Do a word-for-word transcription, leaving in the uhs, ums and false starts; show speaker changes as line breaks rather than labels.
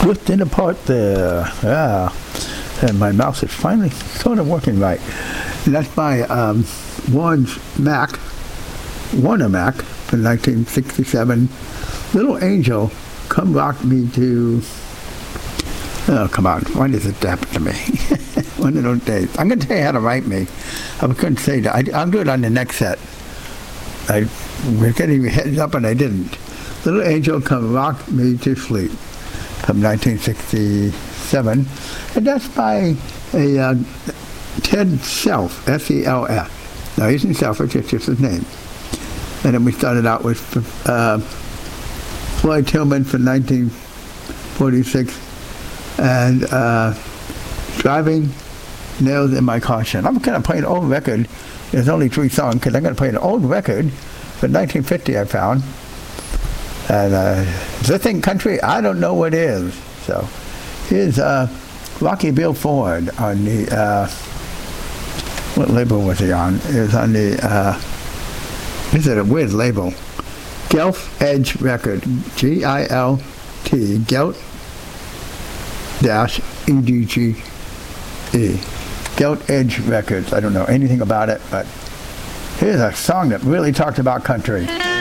drifting apart there. Yeah. And my mouse is finally sort of working right. And that's by um, Warren's Mac, Warner Mac, from nineteen sixty-seven. Little Angel, Come Rock Me to... Oh, come on. Why does it happen to me? One of those days. I'm going to tell you how to write me. I couldn't say that. I, I'll do it on the next set. I was getting your heads up and I didn't. Little Angel, Come Rock Me to Sleep, from nineteen sixty-seven. And that's by a uh, Ted Self, S E L F. Now, he isn't selfish, it's just his name. And then we started out with uh, Floyd Tillman from nineteen forty-six. And uh, Driving Nails in My Caution. I'm going to play an old record. There's only three songs because I'm going to play an old record from nineteen fifty I found. And uh, is this thing country? I don't know what it is. So here's uh, Rocky Bill Ford on the, uh, what label was he on? It was on the, uh, this is a weird label. Gelt Edge Record. G I L T, Gelt dash E D G E. Gelt Edge Records. I don't know anything about it, but here's a song that really talked about country.